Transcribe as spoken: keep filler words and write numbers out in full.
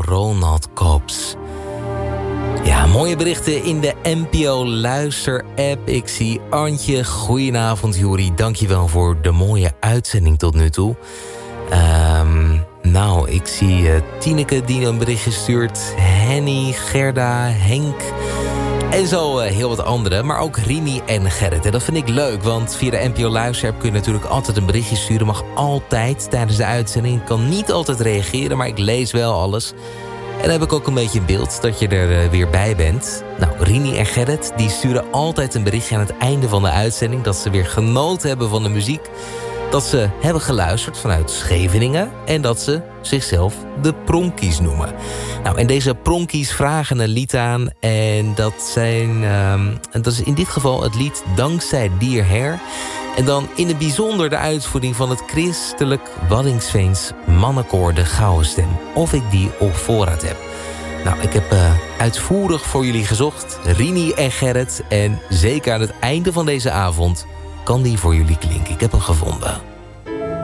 Ronald Kops. Ja, mooie berichten in de N P O Luister-app. Ik zie Antje. Goedenavond, Juri. Dankjewel voor de mooie uitzending tot nu toe. Um, nou, ik zie uh, Tineke die een berichtje stuurt. Henny, Gerda, Henk... En zo uh, heel wat anderen, maar ook Rini en Gerrit. En dat vind ik leuk, want via de N P O Luister-app kun je natuurlijk altijd een berichtje sturen. Mag altijd tijdens de uitzending. Ik kan niet altijd reageren, maar ik lees wel alles. En dan heb ik ook een beetje beeld dat je er uh, weer bij bent. Nou, Rini en Gerrit die sturen altijd een berichtje aan het einde van de uitzending. Dat ze weer genoten hebben van de muziek. Dat ze hebben geluisterd vanuit Scheveningen. En dat ze zichzelf de Pronkies noemen. Nou, en deze Pronkies vragen een lied aan. En dat zijn, um, en dat is in dit geval het lied Dankzij Dier Her. En dan in het bijzonder de uitvoering van het christelijk Waddingsveens mannenkoor De Gouden Stem. Of ik die op voorraad heb. Nou, ik heb uh, uitvoerig voor jullie gezocht. Rini en Gerrit. En zeker aan het einde van deze avond kan die voor jullie klinken. Ik heb hem gevonden.